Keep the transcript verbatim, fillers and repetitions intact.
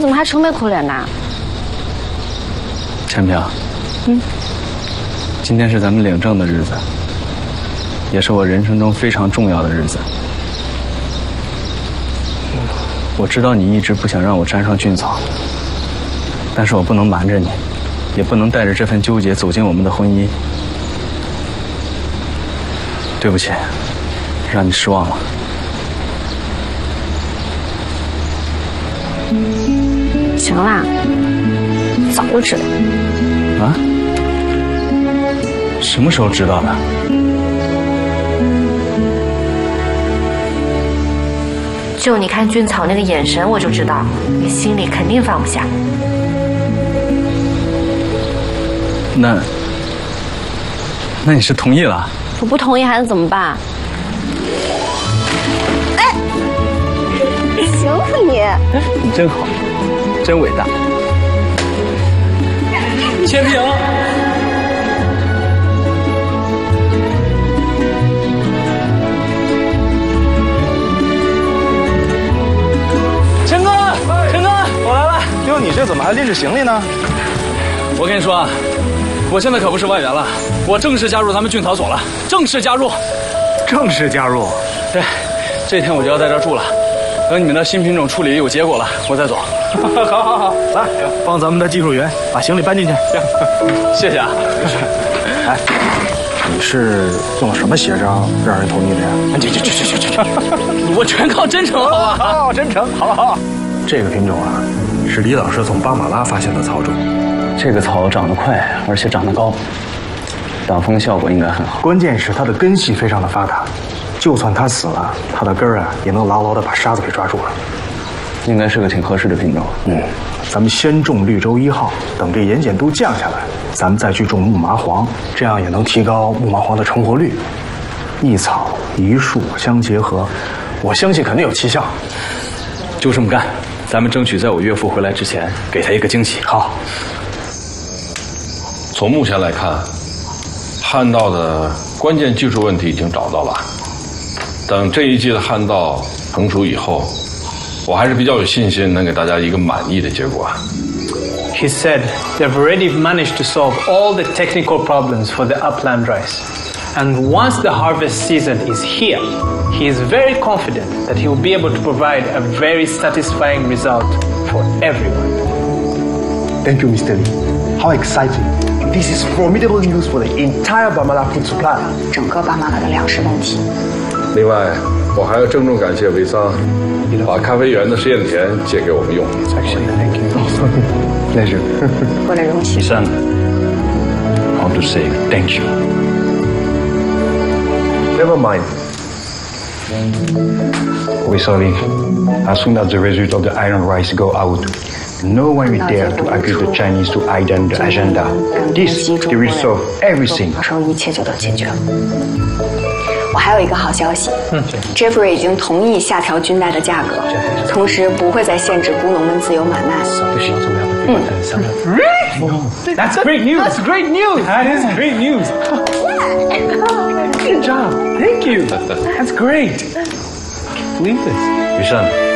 怎么还愁眉苦脸的？ 陈平，嗯，今天是咱们领证的日子，也是我人生中非常重要的日子。我知道你一直不想让我沾上菌草，但是我不能瞒着你，也不能带着这份纠结走进我们的婚姻。对不起，让你失望了。 行啦，早就知道。 啊？什么时候知道的？ 就你看俊草那个眼神，我就知道你心里肯定放不下。 那，那你是同意了？ 我不同意还能怎么办？哎，行啊你！ 你真好，真伟大。千平。陈哥，陈哥，我来了。 哟，你这怎么还拎着行李呢？ 我跟你说啊，我现在可不是外援了，我正式加入咱们菌草所了，正式加入。 正式加入？ 对，这天我就要在这儿住了。等你们的新品种处理有结果了，我再走。 好好好，来，帮咱们的技术员把行李搬进去。 行，谢谢啊。 哎，你是用了什么邪招让人同意的呀？去去去去去去！ 我全靠真诚，好吧？ 好，真诚，好好。这个品种啊，是李老师从巴马拉发现的草种。 这个草长得快，而且长得高，挡风效果应该很好。 关键是它的根系非常的发达，就算它死了，它的根儿啊也能牢牢的把沙子给抓住了。 应该是个挺合适的品种。 嗯，咱们先种绿洲一号，等这盐碱度降下来，咱们再去种木麻黄，这样也能提高木麻黄的成活率。一草一树相结合，我相信肯定有奇效。 就这么干，咱们争取在我岳父回来之前给他一个惊喜。 好。 从目前来看，旱稻的关键技术问题已经找到了。等这一季的旱稻成熟以后，我还是比较有信心能给大家一个满意的结果。 He said they've already managed to solve all the technical problems for the upland rice. And once the harvest season is here, he is very confident that he will be able to provide a very satisfying result for everyone. Thank you, Mister Lee. How exciting! This is formidable news for the entire Bamala food supply. 整个巴马拉的粮食问题。 另外，我还要郑重感谢维桑，把咖啡园的实验田借给我们用。 Thank you. Pleasure. 我的荣幸。 医生 ，how to say thank you? Never mind. We sorry. As soon as the result of the iron rice go out, no one will dare to accuse the Chinese to hide the agenda. This they will solve everything. 到时候一切就都解决了。我还有一个好消息，嗯 ，Jeffrey 已经同意下调菌带的价格，同时不会再限制菇农们自由买卖。嗯 That's great news. That's great news. That is great news. Good job. Thank you. That's great. Believe this. 医生。